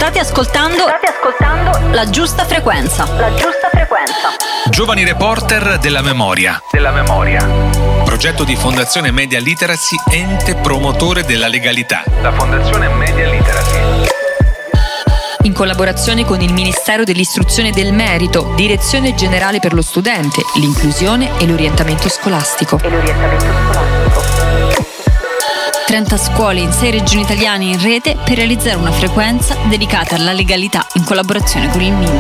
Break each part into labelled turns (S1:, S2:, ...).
S1: State ascoltando La Giusta Frequenza. La Giusta Frequenza.
S2: Giovani reporter della memoria. Progetto di Fondazione Media Literacy, ente promotore della legalità.
S3: La Fondazione Media Literacy,
S1: In collaborazione con il Ministero dell'Istruzione e del Merito, Direzione Generale per lo Studente, l'Inclusione e l'Orientamento Scolastico. 30 scuole in 6 regioni italiane in rete per realizzare una frequenza dedicata alla legalità in collaborazione con il MIN.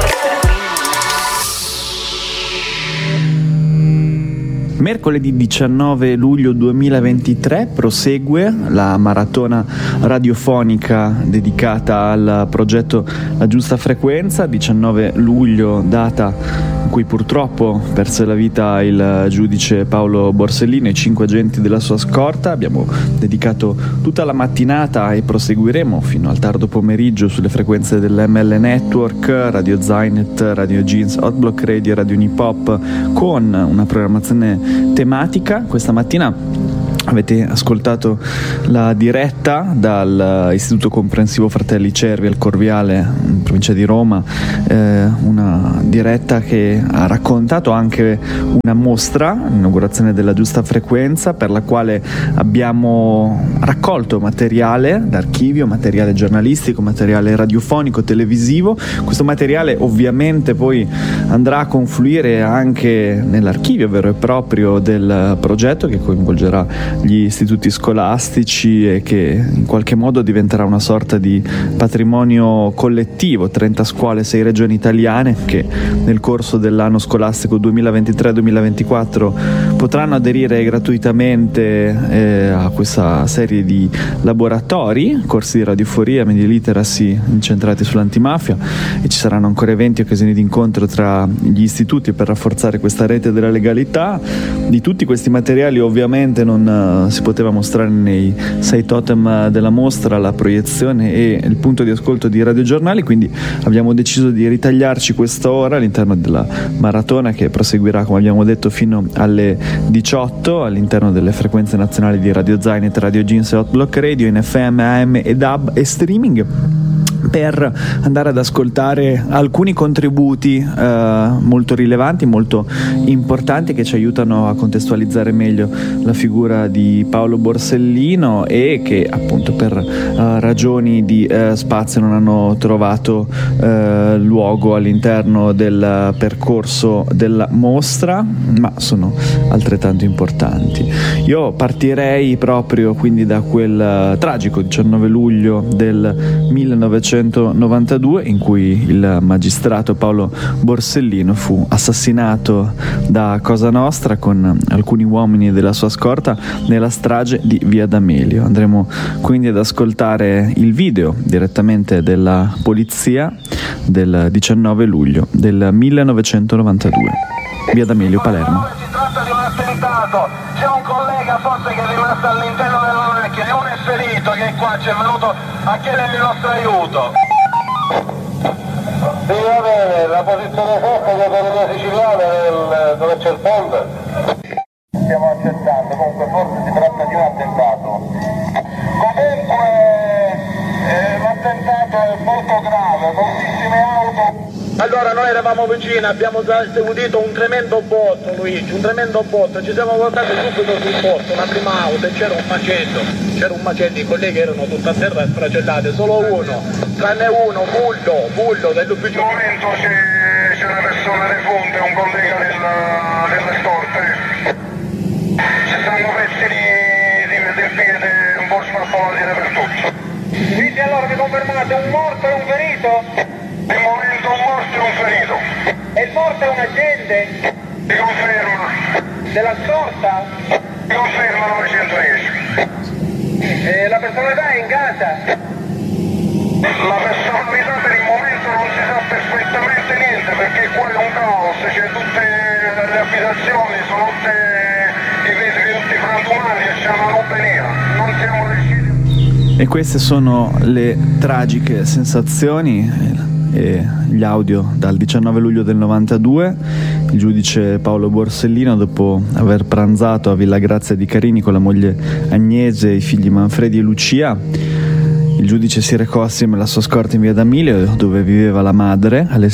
S4: Mercoledì 19 luglio 2023 prosegue la maratona radiofonica dedicata al progetto La Giusta Frequenza. 19 luglio, data in cui purtroppo perse la vita il giudice Paolo Borsellino e 5 agenti della sua scorta. Abbiamo dedicato tutta la mattinata e proseguiremo fino al tardo pomeriggio sulle frequenze dell'ML Network, Radio Zainet, Radio Jeans, Hotblock Radio, Radio Unipop, con una programmazione tematica. Questa mattina avete ascoltato la diretta dall'Istituto Comprensivo Fratelli Cervi al Corviale, in provincia di Roma, una diretta che ha raccontato anche una mostra, l'inaugurazione della Giusta Frequenza, per la quale abbiamo raccolto materiale d'archivio, materiale giornalistico, materiale radiofonico, televisivo. Questo materiale ovviamente poi andrà a confluire anche nell'archivio vero e proprio del progetto, che coinvolgerà gli istituti scolastici e che in qualche modo diventerà una sorta di patrimonio collettivo. 30 scuole, 6 regioni italiane che nel corso dell'anno scolastico 2023-2024 potranno aderire gratuitamente a questa serie di laboratori, corsi di radiofonia, media literacy incentrati sull'antimafia, e ci saranno ancora eventi e occasioni di incontro tra gli istituti per rafforzare questa rete della legalità. Di tutti questi materiali ovviamente non si poteva mostrare nei 6 totem della mostra la proiezione e il punto di ascolto di radiogiornali, quindi abbiamo deciso di ritagliarci quest'ora all'interno della maratona che proseguirà, come abbiamo detto, fino alle 18 all'interno delle frequenze nazionali di Radio Zainet, Radio Jeans e Hotblock Radio in FM, AM e DAB e streaming, per andare ad ascoltare alcuni contributi molto rilevanti, molto importanti, che ci aiutano a contestualizzare meglio la figura di Paolo Borsellino e che appunto per ragioni di spazio non hanno trovato luogo all'interno del percorso della mostra, ma sono altrettanto importanti. Io partirei proprio quindi da quel tragico 19 luglio del 1992 in cui il magistrato Paolo Borsellino fu assassinato da Cosa Nostra con alcuni uomini della sua scorta nella strage di Via D'Amelio. Andremo quindi ad ascoltare il video direttamente della polizia del 19 luglio del 1992, Via D'Amelio, Palermo.
S5: Si tratta di un attentato, c'è un collega forse che è rimasto all'interno della macchina, è un esperito che è qua, ci è venuto a chiedere il nostro aiuto. Sì, va bene, la posizione esatta di autorità siciliana dove c'è il ponte. Stiamo accertando, comunque forse si tratta di un attentato. Comunque l'attentato è molto grave, moltissime auto. Allora noi eravamo vicini, abbiamo udito un tremendo botto, Luigi, un tremendo botto, ci siamo portati subito sul posto, una prima auto, e c'era un macello, i colleghi erano tutti a terra sfracellati, solo uno, tranne uno, Bullo dell'ufficio. Al momento c'è una persona defunta, un collega delle scorte, ci stanno pezzi del piede un po' spappolati dappertutto. Quindi allora mi confermate un morto e un ferito? Di momento un morto e un ferito. E il morto è un agente? Si conferma. Della scorta? Si conferma 910. E la personalità è in casa? La personalità per il momento non si sa perfettamente niente, perché qua è un caos, c'è tutte le abitazioni, sono tutte i vetri tutti frantumati e c'è una roba nera. Non siamo riusciti.
S4: E queste sono le tragiche sensazioni e gli audio dal 19 luglio del 92. Il giudice Paolo Borsellino, dopo aver pranzato a Villa Grazia di Carini con la moglie Agnese e i figli Manfredi e Lucia, Il giudice si recò assieme alla sua scorta in via D'Amelio, dove viveva la madre. Alle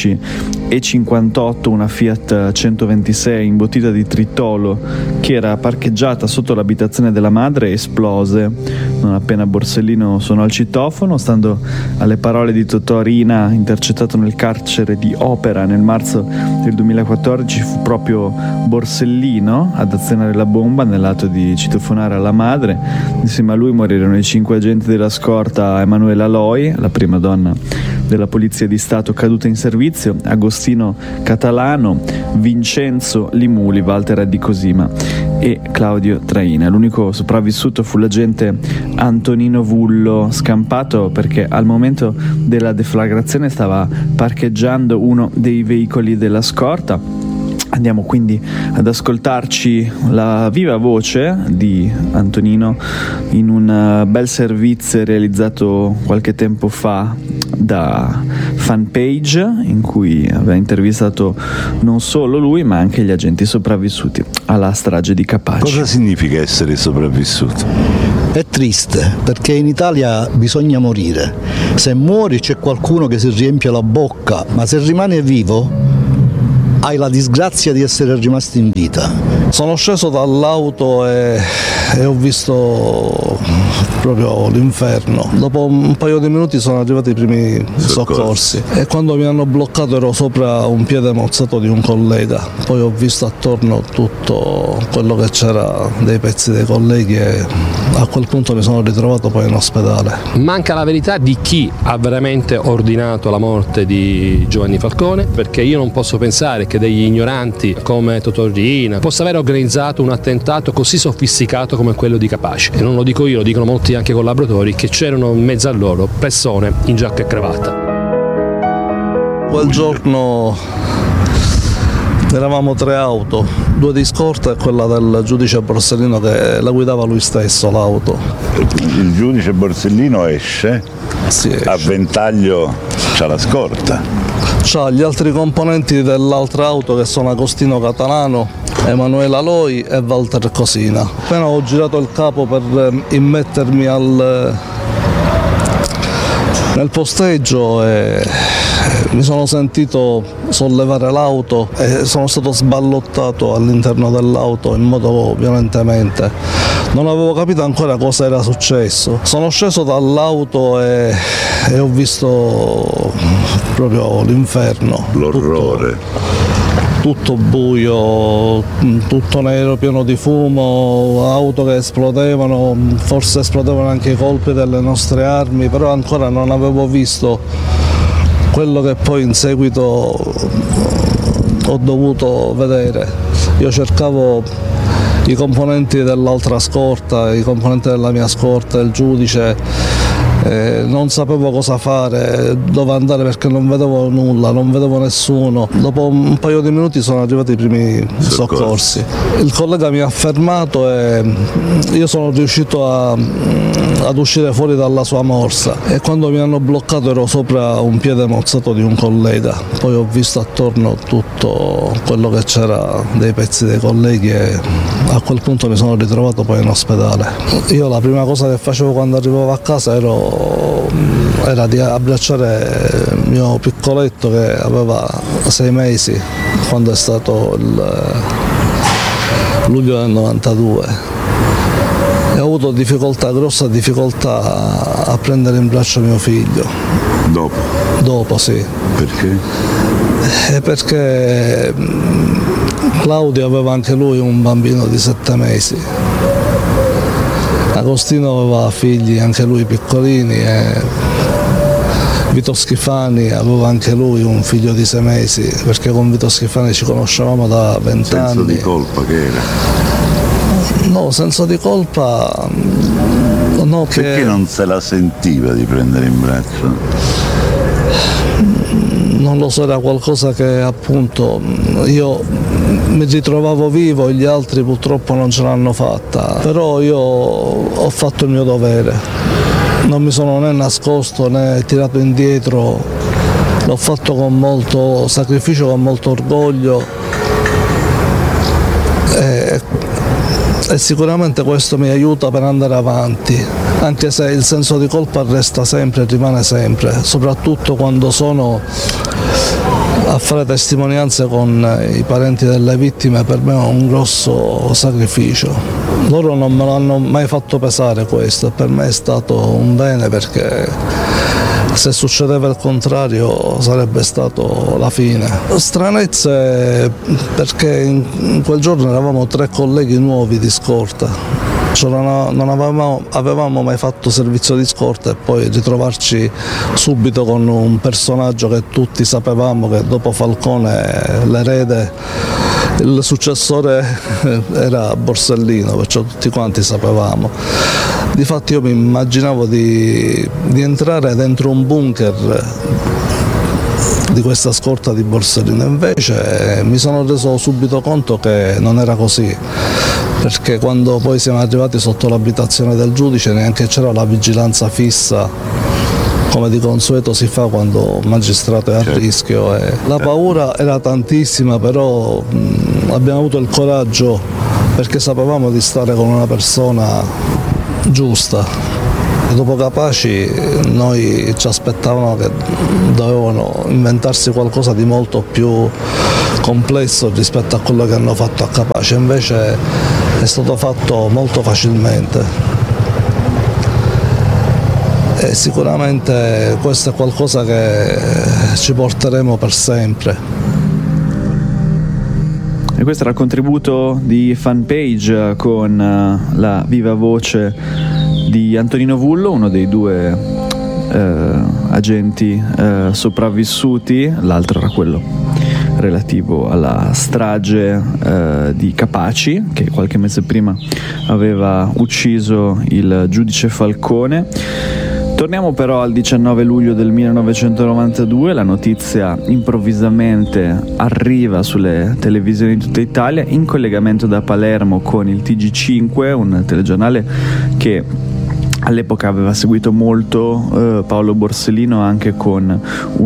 S4: 16:58 una Fiat 126 imbottita di tritolo, che era parcheggiata sotto l'abitazione della madre, esplose. Non appena Borsellino suonò il citofono, stando alle parole di Totò Riina, intercettato nel carcere di Opera nel marzo del 2014, fu proprio Borsellino ad azionare la bomba nell'atto di citofonare alla madre. Insieme a lui morirono i 5 agenti della scorta: Emanuela Loi, la prima donna della Polizia di Stato caduta in servizio, Agostino Catalano, Vincenzo Limuli, Walter Di Cosima e Claudio Traina. L'unico sopravvissuto fu l'agente Antonino Vullo, scampato perché al momento della deflagrazione stava parcheggiando uno dei veicoli della scorta. Andiamo quindi ad ascoltarci la viva voce di Antonino in un bel servizio realizzato qualche tempo fa da Fanpage, in cui aveva intervistato non solo lui ma anche gli agenti sopravvissuti alla strage di Capaci.
S6: Cosa significa essere sopravvissuto?
S7: È triste, perché in Italia bisogna morire. Se muori c'è qualcuno che si riempie la bocca, ma se rimane vivo hai la disgrazia di essere rimasti in vita. Sono sceso dall'auto e ho visto proprio l'inferno. Dopo un paio di minuti sono arrivati i primi soccorsi e quando mi hanno bloccato ero sopra un piede mozzato di un collega. Poi ho visto attorno tutto quello che c'era, dei pezzi dei colleghi, e a quel punto mi sono ritrovato poi in ospedale.
S8: Manca la verità di chi ha veramente ordinato la morte di Giovanni Falcone, perché io non posso pensare che degli ignoranti come Totò Riina possa aver organizzato un attentato così sofisticato come quello di Capaci. E non lo dico io, lo dicono molti anche collaboratori, che c'erano in mezzo a loro persone in giacca e cravatta.
S7: Quel giorno eravamo 3 auto, 2 di scorta e quella del giudice Borsellino, che la guidava lui stesso l'auto.
S6: Il giudice Borsellino esce, a ventaglio c'ha la scorta.
S7: C'ha gli altri componenti dell'altra auto, che sono Agostino Catalano, Emanuela Loi e Walter Cosina. Appena ho girato il capo per immettermi nel posteggio e mi sono sentito sollevare l'auto e sono stato sballottato all'interno dell'auto in modo violentemente. Non avevo capito ancora cosa era successo. Sono sceso dall'auto e ho visto proprio l'inferno.
S6: L'orrore.
S7: Tutto buio, tutto nero, pieno di fumo, auto che esplodevano, forse esplodevano anche i colpi delle nostre armi, però ancora non avevo visto quello che poi in seguito ho dovuto vedere. Io cercavo i componenti dell'altra scorta, i componenti della mia scorta, il giudice. Non sapevo cosa fare, dove andare, perché non vedevo nulla, non vedevo nessuno. Dopo un paio di minuti sono arrivati i primi soccorsi. Il collega mi ha fermato e io sono riuscito ad uscire fuori dalla sua morsa, e quando mi hanno bloccato ero sopra un piede mozzato di un collega. Poi ho visto attorno tutto quello che c'era, dei pezzi dei colleghi, e a quel punto mi sono ritrovato poi in ospedale. Io la prima cosa che facevo quando arrivavo a casa era di abbracciare il mio piccoletto, che aveva 6 mesi quando è stato il luglio del 92, e ho avuto grossa difficoltà a prendere in braccio mio figlio. Dopo sì.
S6: Perché?
S7: Perché Claudio aveva anche lui un bambino di 7 mesi. Agostino aveva figli anche lui piccolini, e Vito Schifani aveva anche lui un figlio di 6 mesi, perché con Vito Schifani ci conoscevamo da 20 anni.
S6: Senso di colpa che era?
S7: No, senso di colpa no.
S6: Perché non se la sentiva di prendere in braccio?
S7: Non lo so, era qualcosa che appunto io mi ritrovavo vivo, gli altri purtroppo non ce l'hanno fatta, però io ho fatto il mio dovere, non mi sono né nascosto né tirato indietro, l'ho fatto con molto sacrificio, con molto orgoglio, e e sicuramente questo mi aiuta per andare avanti, anche se il senso di colpa resta sempre e rimane sempre, soprattutto quando sono a fare testimonianze con i parenti delle vittime. Per me è un grosso sacrificio. Loro non me l'hanno mai fatto pesare questo, per me è stato un bene, perché se succedeva il contrario sarebbe stato la fine. Stranezze perché in quel giorno eravamo 3 colleghi nuovi di scorta. Cioè non avevamo mai fatto servizio di scorta, e poi ritrovarci subito con un personaggio che tutti sapevamo che dopo Falcone l'erede, il successore era Borsellino, perciò tutti quanti sapevamo. Difatti io mi immaginavo di entrare dentro un bunker di questa scorta di Borsellino, invece mi sono reso subito conto che non era così, perché quando poi siamo arrivati sotto l'abitazione del giudice neanche c'era la vigilanza fissa come di consueto si fa quando un magistrato è a rischio. La paura era tantissima, però abbiamo avuto il coraggio, perché sapevamo di stare con una persona giusta. Dopo Capaci noi ci aspettavamo che dovevano inventarsi qualcosa di molto più complesso rispetto a quello che hanno fatto a Capaci, invece è stato fatto molto facilmente. E sicuramente questo è qualcosa che ci porteremo per sempre.
S4: E questo era il contributo di Fanpage con la viva voce di Antonino Vullo, uno dei 2 agenti sopravvissuti. L'altro era quello relativo alla strage di Capaci, che qualche mese prima aveva ucciso il giudice Falcone. Torniamo però al 19 luglio del 1992, la notizia improvvisamente arriva sulle televisioni di tutta Italia in collegamento da Palermo con il TG5, un telegiornale che all'epoca aveva seguito molto Paolo Borsellino, anche con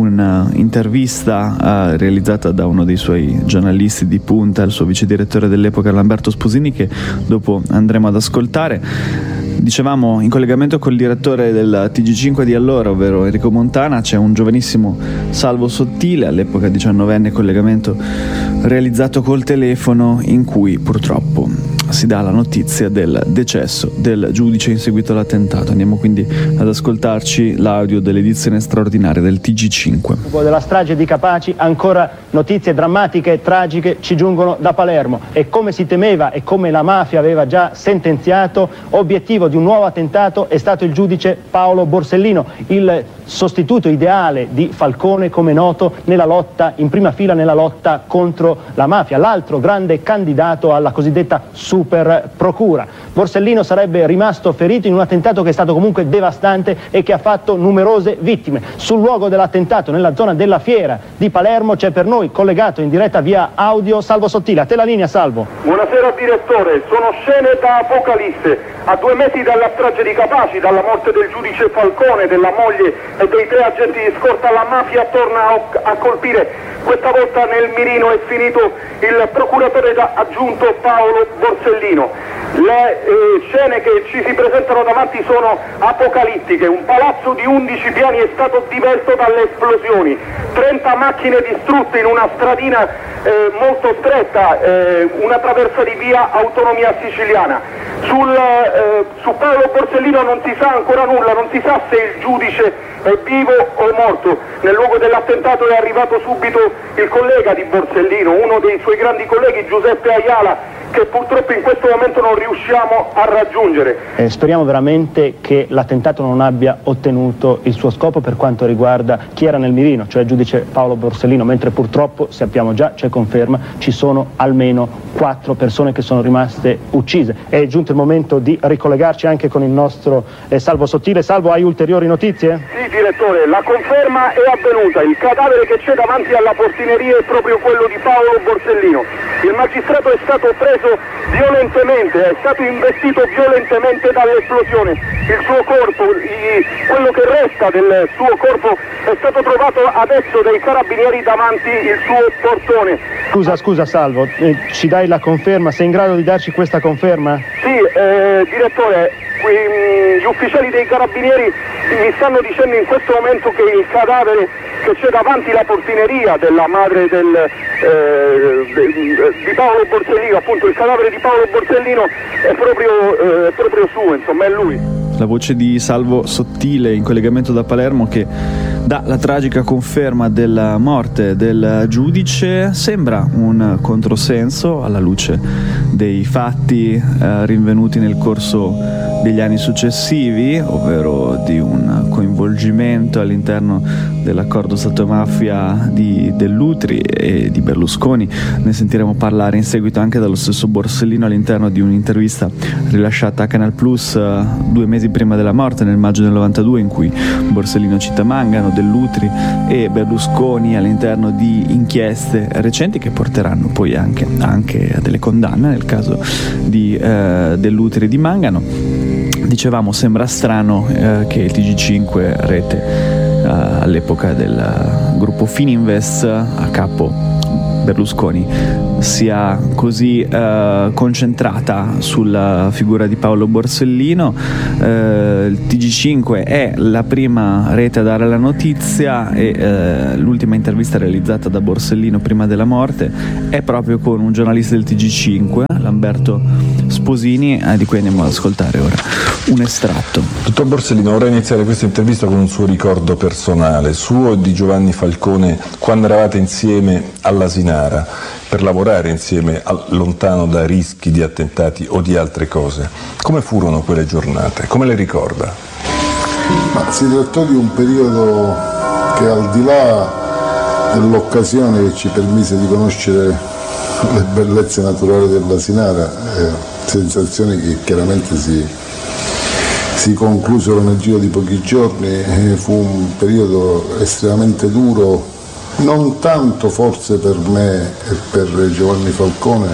S4: un'intervista realizzata da uno dei suoi giornalisti di punta, il suo vice direttore dell'epoca Lamberto Sposini, che dopo andremo ad ascoltare. Dicevamo, in collegamento col direttore del TG5 di allora, ovvero Enrico Montana, c'è un giovanissimo Salvo Sottile, all'epoca 19enne, collegamento realizzato col telefono, in cui purtroppo si dà la notizia del decesso del giudice in seguito all'attentato. Andiamo quindi ad ascoltarci l'audio dell'edizione straordinaria del TG5.
S9: Della strage di Capaci, ancora notizie drammatiche e tragiche ci giungono da Palermo, e come si temeva e come la mafia aveva già sentenziato, obiettivo di un nuovo attentato è stato il giudice Paolo Borsellino, il sostituto ideale di Falcone, come noto, nella lotta, in prima fila nella lotta contro la mafia, l'altro grande candidato alla cosiddetta super procura. Borsellino sarebbe rimasto ferito in un attentato che è stato comunque devastante e che ha fatto numerose vittime. Sul luogo dell'attentato, nella zona della Fiera di Palermo, c'è per noi collegato in diretta via audio Salvo Sottile. A te la linea, Salvo.
S5: Buonasera direttore, sono scene da Apocalisse. A 2 mesi dalla strage di Capaci, dalla morte del giudice Falcone, della moglie e dei 3 agenti di scorta, la mafia torna a colpire. Questa volta nel mirino è finito il procuratore aggiunto Paolo Borsellino. Le scene che ci si presentano davanti sono apocalittiche. Un palazzo di 11 piani è stato divelto dalle esplosioni, 30 macchine distrutte in una stradina molto stretta, una traversa di via Autonomia Siciliana. Su Paolo Borsellino non si sa ancora nulla, non si sa se il giudice è vivo o morto. Nel luogo dell'attentato è arrivato subito il collega di Borsellino, uno dei suoi grandi colleghi, Giuseppe Ayala, che purtroppo in questo momento non riusciamo a raggiungere.
S9: Speriamo veramente che l'attentato non abbia ottenuto il suo scopo per quanto riguarda chi era nel mirino, cioè il giudice Paolo Borsellino, mentre purtroppo sappiamo già, c'è conferma, ci sono almeno 4 persone che sono rimaste uccise. È giunto il momento di ricollegarci anche con il nostro Salvo Sottile. Salvo, hai ulteriori notizie?
S5: Sì,
S10: Sì, direttore, la conferma è avvenuta. Il cadavere che c'è davanti alla portineria è proprio quello di Paolo Borsellino. Il magistrato è stato preso violentemente, è stato investito violentemente dall'esplosione. Il suo corpo, quello che resta del suo corpo, è stato trovato adesso dai carabinieri davanti il suo portone.
S9: Scusa Salvo, ci dai la conferma? Sei in grado di darci questa conferma?
S10: Sì, direttore, gli ufficiali dei carabinieri mi stanno dicendo in questo momento che il cadavere che c'è davanti la portineria della madre di Paolo Borsellino, appunto il cadavere di Paolo Borsellino è proprio suo, insomma è lui.
S4: La voce di Salvo Sottile in collegamento da Palermo che dà la tragica conferma della morte del giudice. Sembra un controsenso alla luce dei fatti rinvenuti nel corso degli anni successivi, ovvero di un coinvolgimento all'interno dell'accordo Stato-mafia di Dell'Utri e di Berlusconi. Ne sentiremo parlare in seguito anche dallo stesso Borsellino all'interno di un'intervista rilasciata a Canal Plus 2 mesi prima della morte, nel maggio del 92, in cui Borsellino cita Mangano, Dell'Utri e Berlusconi all'interno di inchieste recenti che porteranno poi anche a delle condanne nel caso di Dell'Utri e di Mangano. Dicevamo, sembra strano che il TG5 Rete all'epoca del gruppo Fininvest a capo Berlusconi sia così concentrata sulla figura di Paolo Borsellino. Il TG5 è la prima rete a dare la notizia e l'ultima intervista realizzata da Borsellino prima della morte è proprio con un giornalista del TG5, Lamberto Sposini, di cui andiamo ad ascoltare ora un estratto.
S11: Dottor Borsellino, vorrei iniziare questa intervista con un suo ricordo personale, suo e di Giovanni Falcone, quando eravate insieme all'Asinara per lavorare insieme lontano da rischi di attentati o di altre cose. Come furono quelle giornate? Come le ricorda?
S12: Ma si trattò di un periodo che, al di là dell'occasione che ci permise di conoscere le bellezze naturali dell'Asinara, sensazioni che chiaramente si conclusero nel giro di pochi giorni, fu un periodo estremamente duro, non tanto forse per me e per Giovanni Falcone,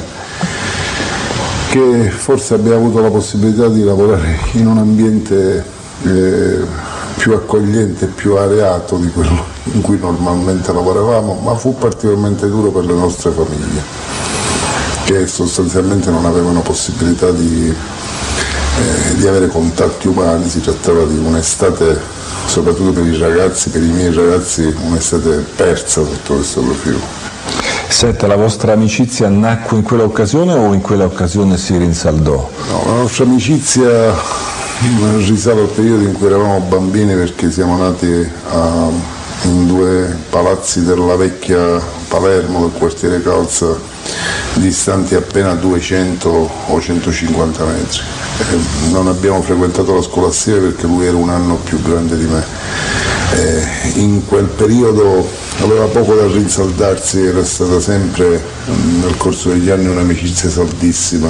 S12: che forse abbiamo avuto la possibilità di lavorare in un ambiente più accogliente, più areato di quello in cui normalmente lavoravamo, ma fu particolarmente duro per le nostre famiglie, che sostanzialmente non avevano possibilità di avere contatti umani. Si trattava di un'estate, soprattutto per i ragazzi, per i miei ragazzi, un'estate persa sotto questo profilo.
S11: Senta, la vostra amicizia nacque in quell'occasione o in quella occasione si rinsaldò?
S12: No, la nostra amicizia risale al periodo in cui eravamo bambini, perché siamo nati in 2 palazzi della vecchia Palermo, del quartiere Calza, distanti appena 200 o 150 metri. Non abbiamo frequentato la scolastica perché lui era un anno più grande di me. In quel periodo aveva poco da rinsaldarsi, era stata sempre nel corso degli anni un'amicizia saldissima.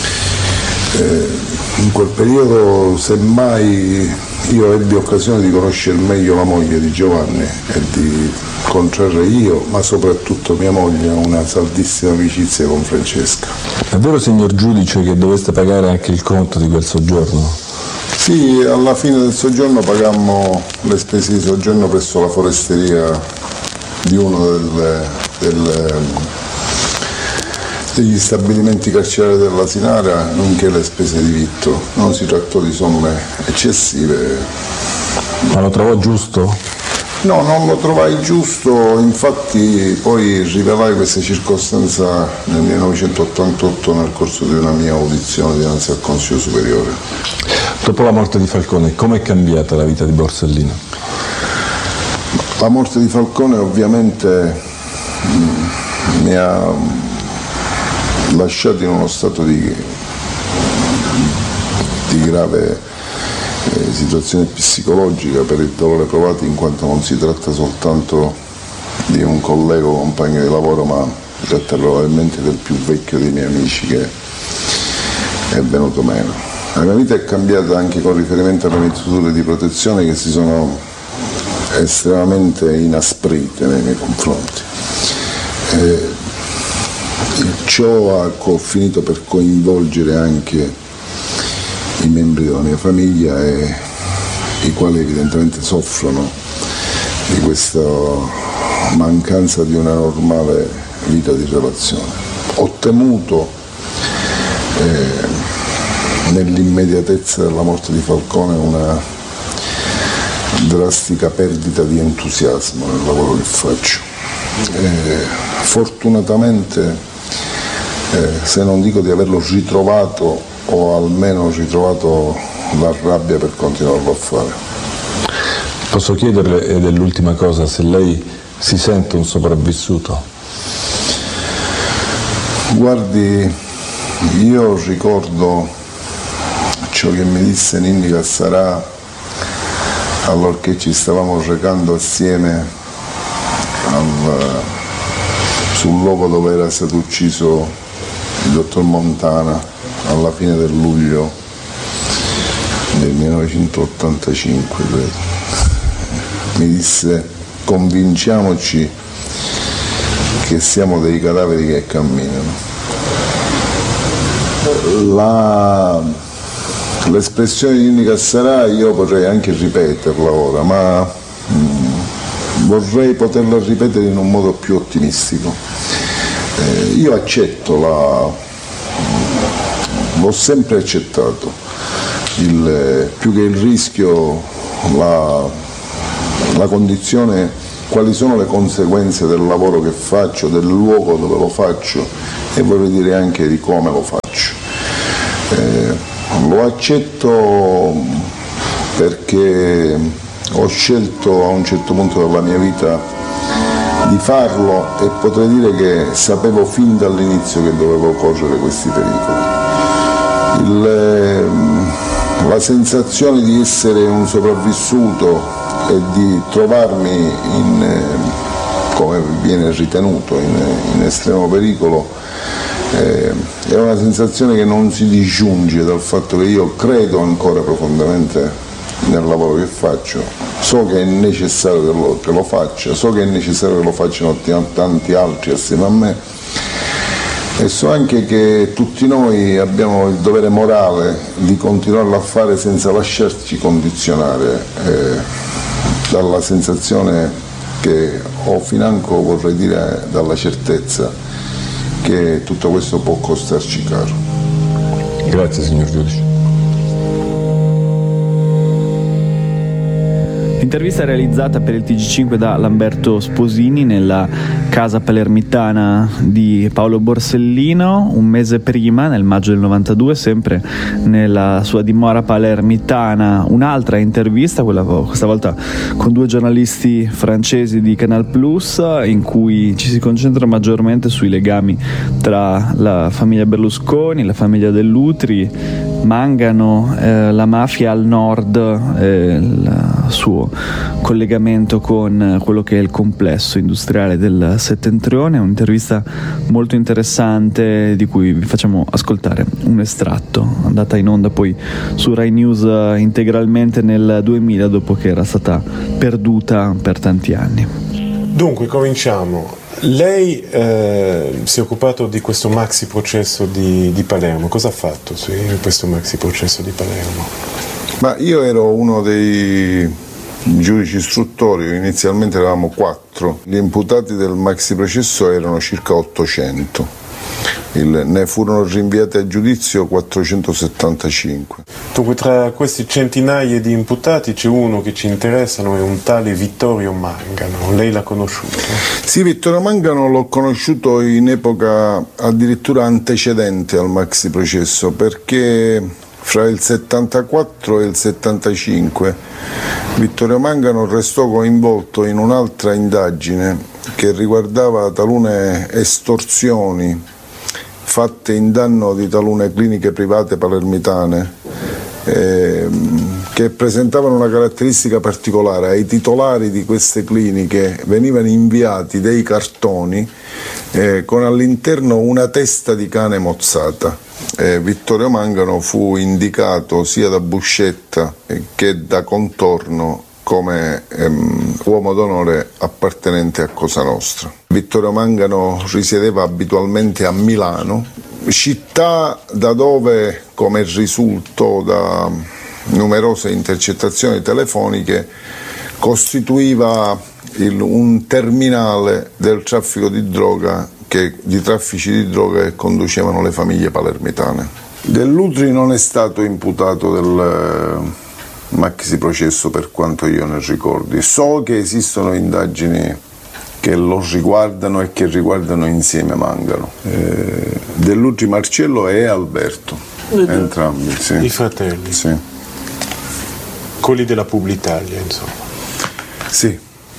S12: In quel periodo semmai io ebbi occasione di conoscere meglio la moglie di Giovanni e di contrarre io, ma soprattutto mia moglie, una saldissima amicizia con Francesca.
S11: È vero, signor giudice, che doveste pagare anche il conto di quel soggiorno?
S12: Sì, alla fine del soggiorno pagammo le spese di soggiorno presso la foresteria di uno degli stabilimenti carcerari dell'Asinara, nonché le spese di vitto. Non si trattò di somme eccessive.
S11: Ma lo trovò giusto?
S12: No, non lo trovai giusto, infatti poi rivelai questa circostanza nel 1988 nel corso di una mia audizione dinanzi al Consiglio Superiore.
S11: Dopo la morte di Falcone, com'è cambiata la vita di Borsellino?
S12: La morte di Falcone ovviamente mi ha lasciato in uno stato di grave situazione psicologica per il dolore provato, in quanto non si tratta soltanto di un collega o compagno di lavoro, ma si tratta probabilmente del più vecchio dei miei amici che è venuto meno. La mia vita è cambiata anche con riferimento alle misure di protezione che si sono estremamente inasprite nei miei confronti. Ciò ha finito per coinvolgere anche i membri della mia famiglia, i quali evidentemente soffrono di questa mancanza di una normale vita di relazione. Ho temuto nell'immediatezza della morte di Falcone una drastica perdita di entusiasmo nel lavoro che faccio. Fortunatamente, se non dico di averlo ritrovato, o almeno ritrovato la rabbia per continuarlo a fare.
S11: Posso chiederle, ed è l'ultima cosa, se lei si sente un sopravvissuto?
S12: Guardi, io ricordo ciò che mi disse Ninni Cassarà allorché ci stavamo recando assieme sul luogo dove era stato ucciso il dottor Montana alla fine del luglio del 1985, credo. Mi disse: convinciamoci che siamo dei cadaveri che camminano. L'espressione di Ninni Cassarà io potrei anche ripeterla ora, ma vorrei poterla ripetere in un modo più ottimistico. Io accetto l'ho sempre accettato, più che il rischio, la condizione, quali sono le conseguenze del lavoro che faccio, del luogo dove lo faccio e vorrei dire anche di come lo faccio. Lo accetto perché ho scelto a un certo punto della mia vita di farlo e potrei dire che sapevo fin dall'inizio che dovevo correre questi pericoli. La sensazione di essere un sopravvissuto e di trovarmi come viene ritenuto, in estremo pericolo, è una sensazione che non si disgiunge dal fatto che io credo ancora profondamente nel lavoro che faccio, so che è necessario che lo faccia, so che è necessario che lo facciano tanti altri assieme a me, e so anche che tutti noi abbiamo il dovere morale di continuarlo a fare senza lasciarci condizionare dalla sensazione che ho financo, vorrei dire, dalla certezza che tutto questo può costarci caro.
S11: Grazie signor Giudice.
S4: L'intervista è realizzata per il TG5 da Lamberto Sposini nella casa palermitana di Paolo Borsellino un mese prima, nel maggio del 92, sempre nella sua dimora palermitana. Un'altra intervista, questa volta con due giornalisti francesi di Canal Plus, in cui ci si concentra maggiormente sui legami tra la famiglia Berlusconi, la famiglia Dell'Utri, Mangano, la mafia al nord, il suo collegamento con quello che è il complesso industriale del Settentrione. Un'intervista molto interessante di cui vi facciamo ascoltare un estratto, andata in onda poi su Rai News integralmente nel 2000, dopo che era stata perduta per tanti anni.
S13: Dunque, cominciamo. Lei si è occupato di questo maxi processo di Palermo. Cosa ha fatto in questo maxi processo di Palermo?
S12: Ma io ero uno dei giudici istruttori, inizialmente eravamo 4, gli imputati del maxi processo erano circa 800. Ne furono rinviati a giudizio 475.
S13: Dunque, tra questi centinaia di imputati c'è uno che ci interessano, è un tale Vittorio Mangano. Lei l'ha conosciuto?
S12: Sì, Vittorio Mangano l'ho conosciuto in epoca addirittura antecedente al maxi processo, perché fra il 74 e il 75 Vittorio Mangano restò coinvolto in un'altra indagine che riguardava talune estorsioni fatte in danno di talune cliniche private palermitane che presentavano una caratteristica particolare. Ai titolari di queste cliniche venivano inviati dei cartoni con all'interno una testa di cane mozzata. Vittorio Mangano fu indicato sia da Buscetta che da Contorno come uomo d'onore appartenente a Cosa Nostra. Vittorio Mangano risiedeva abitualmente a Milano, città da dove, come risultò da numerose intercettazioni telefoniche, costituiva un terminale del traffico di droga, di traffici di droga che conducevano le famiglie palermitane. Dell'Utri non è stato imputato del maxi processo per quanto io ne ricordi. So che esistono indagini che lo riguardano e che riguardano insieme Mangano. Dell'Utri Marcello e Alberto, entrambi. Sì.
S13: I fratelli?
S12: Sì.
S13: Quelli della Publitalia, insomma.
S12: Sì.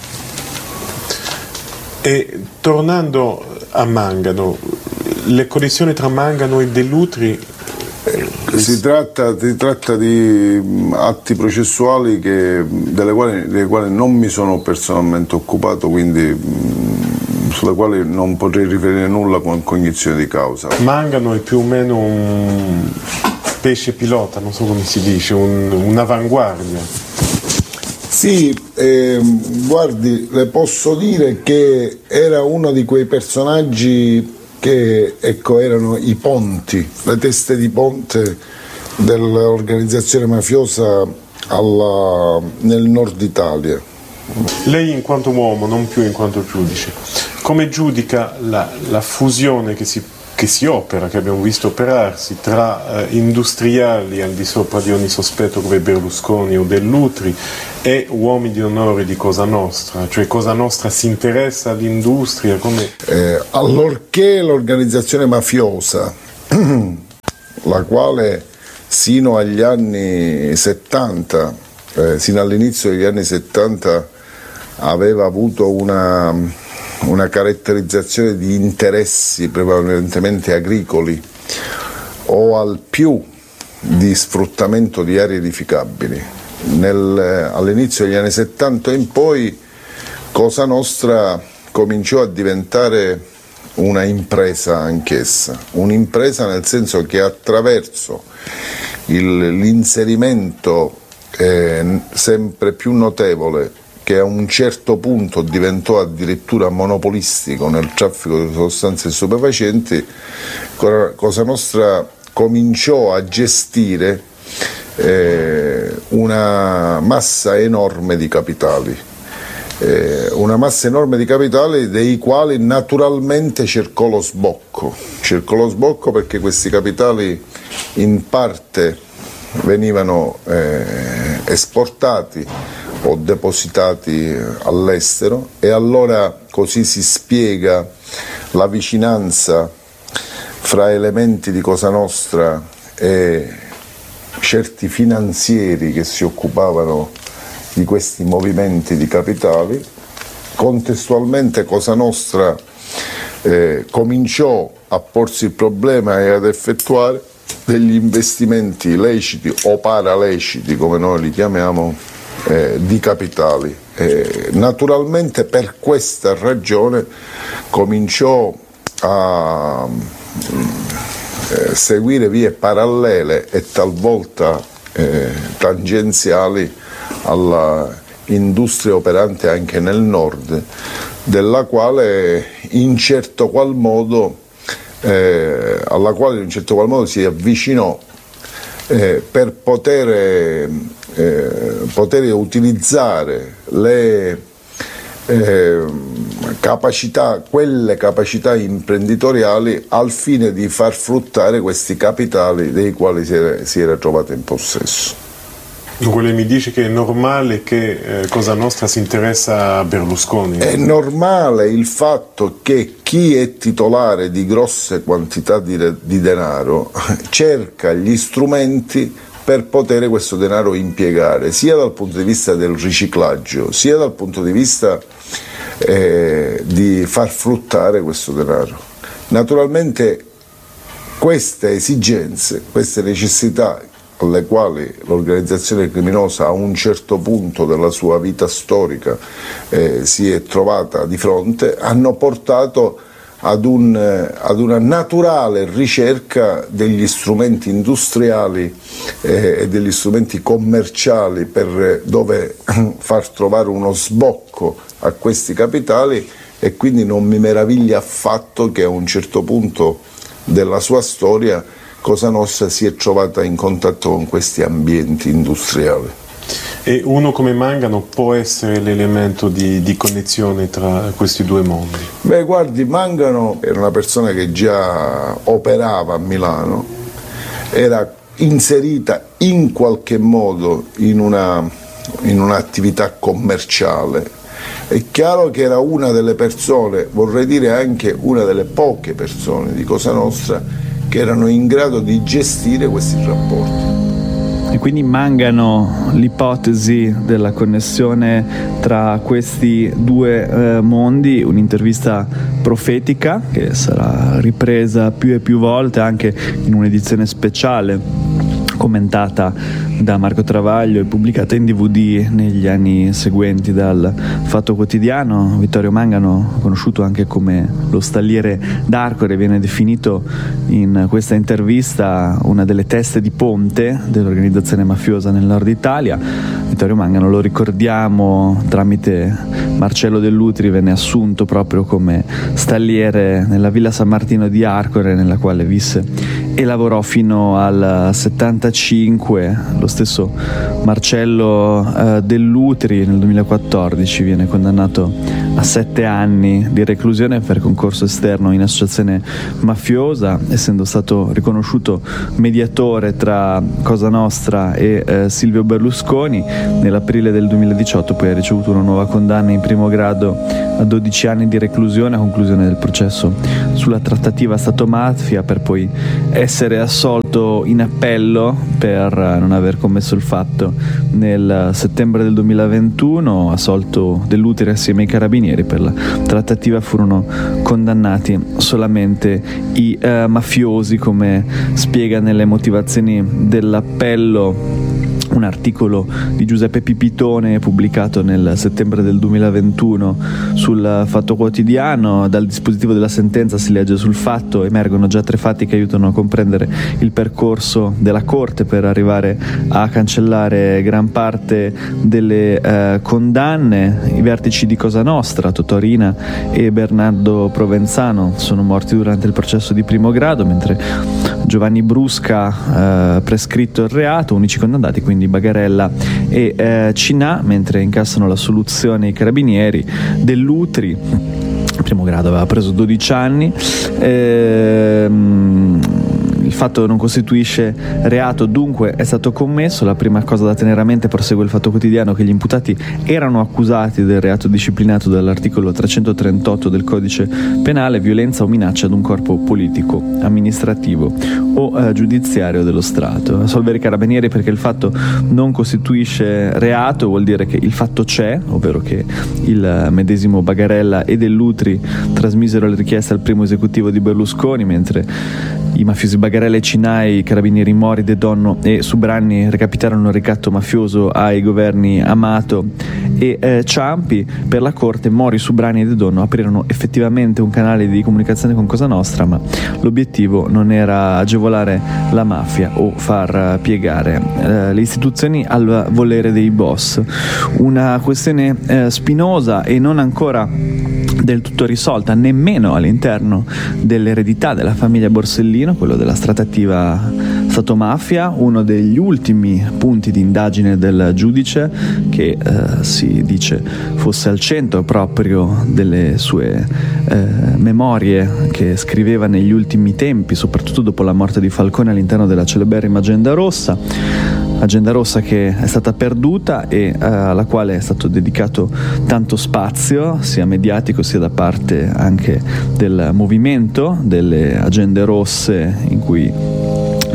S13: E tornando a Mangano, le connessioni tra Mangano e Dell'Utri?
S12: Si tratta di atti processuali delle quali non mi sono personalmente occupato, quindi sulle quali non potrei riferire nulla con cognizione di causa.
S13: Mangano è più o meno un pesce pilota, non so come si dice, un'avanguardia.
S12: Sì, guardi, le posso dire che era uno di quei personaggi che erano i ponti, le teste di ponte dell'organizzazione mafiosa nel nord Italia.
S13: Lei in quanto uomo, non più in quanto giudice, come giudica la fusione che si opera, che abbiamo visto operarsi tra industriali al di sopra di ogni sospetto come Berlusconi o Dell'Utri e uomini di onore di Cosa Nostra? Cioè Cosa Nostra si interessa all'industria?
S12: Allorché l'organizzazione mafiosa, la quale sino agli anni 70, sino all'inizio degli anni 70 aveva avuto una caratterizzazione di interessi prevalentemente agricoli o al più di sfruttamento di aree edificabili. All'inizio degli anni 70 in poi Cosa Nostra cominciò a diventare una impresa anch'essa, un'impresa nel senso che attraverso l'inserimento sempre più notevole, che a un certo punto diventò addirittura monopolistico nel traffico di sostanze stupefacenti, Cosa Nostra cominciò a gestire una massa enorme di capitali, dei quali naturalmente cercò lo sbocco perché questi capitali in parte venivano esportati o depositati all'estero, e allora così si spiega la vicinanza fra elementi di Cosa Nostra e certi finanzieri che si occupavano di questi movimenti di capitali. Contestualmente Cosa Nostra cominciò a porsi il problema e ad effettuare degli investimenti leciti o paraleciti, come noi li chiamiamo, di capitali. Naturalmente per questa ragione cominciò a seguire vie parallele e talvolta tangenziali alla industria operante anche nel nord, della quale in certo qual modo si avvicinò per poter utilizzare quelle capacità imprenditoriali al fine di far fruttare questi capitali dei quali si era trovato in possesso.
S13: Dunque lei mi dice che è normale che Cosa Nostra si interessa a Berlusconi?
S12: È normale il fatto che chi è titolare di grosse quantità di denaro cerca gli strumenti per poter questo denaro impiegare, sia dal punto di vista del riciclaggio, sia dal punto di vista di far fruttare questo denaro. Naturalmente queste esigenze, queste necessità alle quali l'organizzazione criminosa a un certo punto della sua vita storica si è trovata di fronte, hanno portato ad una naturale ricerca degli strumenti industriali e degli strumenti commerciali per dove far trovare uno sbocco a questi capitali, e quindi non mi meraviglia affatto che a un certo punto della sua storia Cosa Nostra si è trovata in contatto con questi ambienti industriali.
S13: E uno come Mangano può essere l'elemento di connessione tra questi due mondi?
S12: Beh, guardi, Mangano era una persona che già operava a Milano, era inserita in qualche modo in un'attività commerciale. È chiaro che era una delle persone, vorrei dire anche una delle poche persone di Cosa Nostra, che erano in grado di gestire questi rapporti.
S4: E quindi Mangano l'ipotesi della connessione tra questi due mondi, un'intervista profetica che sarà ripresa più e più volte anche in un'edizione speciale commentata da Marco Travaglio e pubblicata in DVD negli anni seguenti dal Fatto Quotidiano. Vittorio Mangano, conosciuto anche come lo stalliere d'Arcore, viene definito in questa intervista una delle teste di ponte dell'organizzazione mafiosa nel nord Italia. Vittorio Mangano, lo ricordiamo, tramite Marcello Dell'Utri venne assunto proprio come stalliere nella Villa San Martino di Arcore, nella quale visse e lavorò fino al 75. Lo stesso Marcello Dell'Utri nel 2014 viene condannato a 7 anni di reclusione per concorso esterno in associazione mafiosa, essendo stato riconosciuto mediatore tra Cosa Nostra e Silvio Berlusconi. Nell'aprile del 2018 poi ha ricevuto una nuova condanna in primo grado a 12 anni di reclusione a conclusione del processo sulla trattativa Stato-mafia, per poi essere assolto in appello per non aver commesso il fatto nel settembre del 2021. Assolto Dell'Utri assieme ai carabinieri. Per la trattativa furono condannati solamente i mafiosi, come spiega nelle motivazioni dell'appello un articolo di Giuseppe Pipitone pubblicato nel settembre del 2021 sul Fatto Quotidiano. Dal dispositivo della sentenza si legge: sul fatto emergono già 3 fatti che aiutano a comprendere il percorso della Corte per arrivare a cancellare gran parte delle condanne. I vertici di Cosa Nostra, Totò Riina e Bernardo Provenzano, sono morti durante il processo di primo grado, mentre Giovanni Brusca prescritto il reato, unici condannati quindi Bagarella e Cinà, mentre incassano la soluzione i carabinieri. Dell'Utri, primo grado, aveva preso 12 anni. Il fatto non costituisce reato, dunque è stato commesso. La prima cosa da tenere a mente, prosegue il Fatto Quotidiano, che gli imputati erano accusati del reato disciplinato dall'articolo 338 del Codice Penale, violenza o minaccia ad un corpo politico, amministrativo o giudiziario dello Stato. Assolvere i carabinieri perché il fatto non costituisce reato vuol dire che il fatto c'è, ovvero che il medesimo Bagarella e Dell'Utri trasmisero le richieste al primo esecutivo di Berlusconi, mentre i mafiosi Bagarella e Cinai, carabinieri Mori, De Donno e Subranni recapitarono il ricatto mafioso ai governi Amato e Ciampi. Per la Corte Mori, Subranni e De Donno aprirono effettivamente un canale di comunicazione con Cosa Nostra, ma l'obiettivo non era agevolare la mafia o far piegare le istituzioni al volere dei boss. Una questione spinosa e non ancora del tutto risolta nemmeno all'interno dell'eredità della famiglia Borsellino, quello della trattativa Stato-mafia, uno degli ultimi punti di indagine del giudice, che si dice fosse al centro proprio delle sue memorie che scriveva negli ultimi tempi, soprattutto dopo la morte di Falcone, all'interno della celeberrima Agenda Rossa che è stata perduta e alla quale è stato dedicato tanto spazio, sia mediatico sia da parte anche del movimento delle Agende Rosse, in cui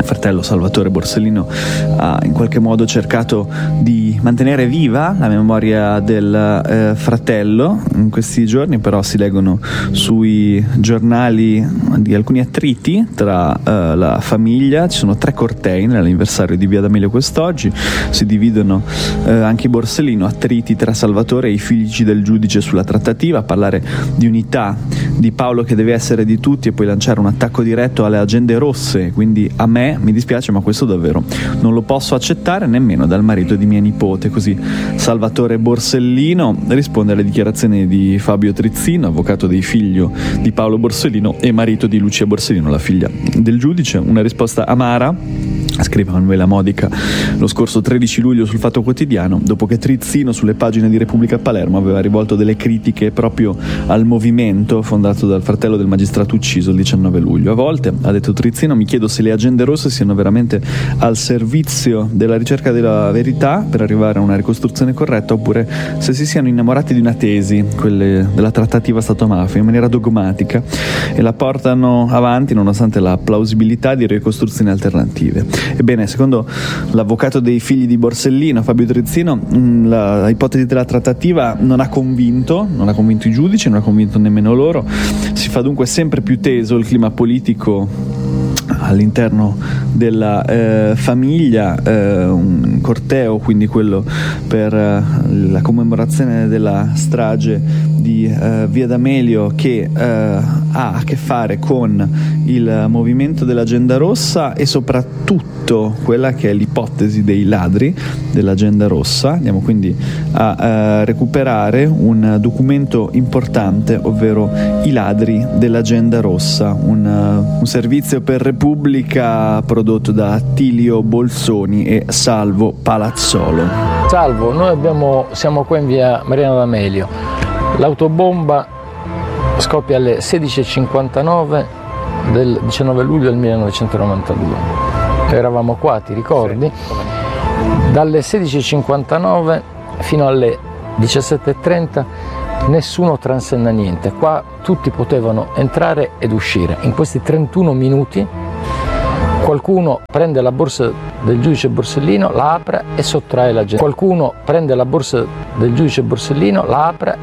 S4: fratello Salvatore Borsellino ha in qualche modo cercato di mantenere viva la memoria del fratello. In questi giorni però si leggono sui giornali di alcuni attriti tra la famiglia. Ci sono 3 cortei nell'anniversario di Via D'Amelio quest'oggi, si dividono anche i Borsellino, attriti tra Salvatore e i figli del giudice sulla trattativa, a parlare di unità, di Paolo che deve essere di tutti e poi lanciare un attacco diretto alle agende rosse. Quindi a me mi dispiace, ma questo davvero non lo posso accettare nemmeno dal marito di mia nipote. Così Salvatore Borsellino risponde alle dichiarazioni di Fabio Trizzino, avvocato dei figli di Paolo Borsellino e marito di Lucia Borsellino, la figlia del giudice. Una risposta amara, scrive Manuela Modica lo scorso 13 luglio sul Fatto Quotidiano, dopo che Trizzino sulle pagine di Repubblica Palermo aveva rivolto delle critiche proprio al movimento fondato dal fratello del magistrato ucciso il 19 luglio. A volte, ha detto Trizzino, mi chiedo se le agende rosse siano veramente al servizio della ricerca della verità per arrivare a una ricostruzione corretta, oppure se si siano innamorati di una tesi, quelle della trattativa Stato-mafia, in maniera dogmatica, e la portano avanti nonostante la plausibilità di ricostruzioni alternative. Ebbene, secondo l'avvocato dei figli di Borsellino, Fabio Trizzino, la ipotesi della trattativa non ha convinto i giudici, non ha convinto nemmeno loro. Si fa dunque sempre più teso il clima politico all'interno della famiglia, un corteo, quindi quello per la commemorazione della strage di Via D'Amelio, che ha a che fare con il movimento dell'Agenda Rossa e soprattutto quella che è l'ipotesi dei ladri dell'Agenda Rossa. Andiamo quindi a recuperare un documento importante, ovvero i ladri dell'Agenda Rossa, un servizio per Repubblica prodotto da Attilio Bolsoni e Salvo Palazzolo.
S14: Salvo, noi siamo qua in via Mariano D'Amelio. L'autobomba scoppia alle 16:59 del 19 luglio del 1992. Eravamo qua, ti ricordi? Dalle 16:59 fino alle 17:30 nessuno transenna niente. Qua tutti potevano entrare ed uscire. In questi 31 minuti qualcuno prende la borsa del giudice Borsellino, la apre e sottrae l'agenda. Qualcuno prende la borsa del giudice Borsellino, la apre